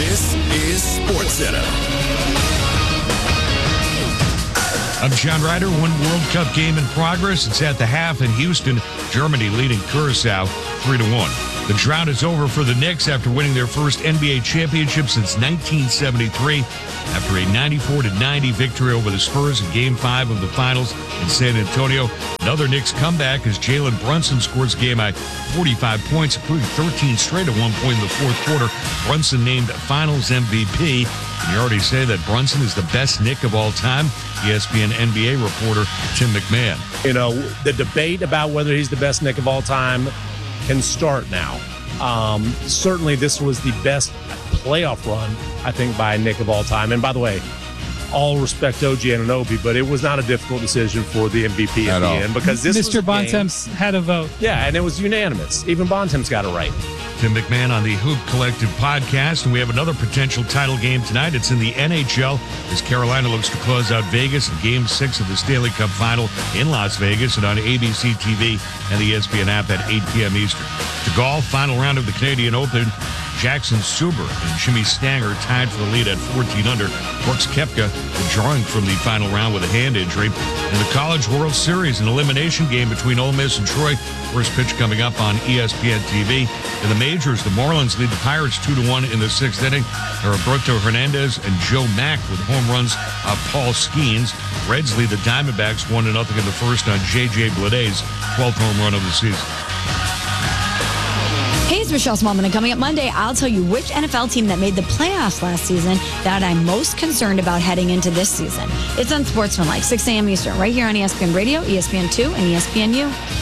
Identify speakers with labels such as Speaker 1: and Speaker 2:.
Speaker 1: This is SportsCenter.
Speaker 2: I'm John Ryder. One World Cup game in progress. It's at the half in Houston. Germany leading Curacao 3-1. The drought is over for the Knicks after winning their first NBA championship since 1973 after a 94-90 victory over the Spurs in Game 5 of the Finals in San Antonio. Another Knicks comeback as Jalen Brunson scores game-high 45 points, including 13 straight at one point in the fourth quarter. Brunson named Finals MVP. And you already say that Brunson is the best Knick of all time. ESPN NBA reporter Tim McMahon.
Speaker 3: You know, the debate about whether he's the best Knick of all time can start now. Certainly this was the best playoff run, I think, by a Knick of all time. And by the way, all respect to OG Anunoby, but it was not a difficult decision for the MVP at the end because this
Speaker 4: Mr. Bontemps had a vote.
Speaker 3: Yeah, and it was unanimous. Even Bontemps got it right.
Speaker 2: Tim McMahon on the Hoop Collective podcast, and we have another potential title game tonight. It's in the NHL as Carolina looks to close out Vegas in Game 6 of the Stanley Cup Final in Las Vegas and on ABC TV and the ESPN app at 8 p.m. Eastern. To golf, final round of the Canadian Open. Jackson Suber and Jimmy Stanger tied for the lead at 14 under. Brooks Koepka withdrawing from the final round with a hand injury. In the College World Series, an elimination game between Ole Miss and Troy. First pitch coming up on ESPN TV. In the majors, the Marlins lead the Pirates 2-1 in the sixth inning. Roberto Hernandez and Joe Mack with home runs of Paul Skeens. Reds lead the Diamondbacks 1-0 in the first on J.J. Bleday's 12th home run of the season.
Speaker 5: Hey, it's Michelle Smallman, and coming up Monday, I'll tell you which NFL team that made the playoffs last season that I'm most concerned about heading into this season. It's on Sportsmanlike, 6 a.m. Eastern, right here on ESPN Radio, ESPN2, and ESPNU.